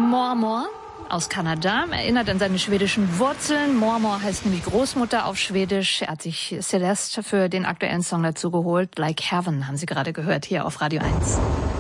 Mormor aus Kanada, erinnert an seine schwedischen Wurzeln. Mormor heißt nämlich Großmutter auf Schwedisch. Er hat sich Celeste für den aktuellen Song dazu geholt. Like Heaven haben Sie gerade gehört hier auf Radio 1.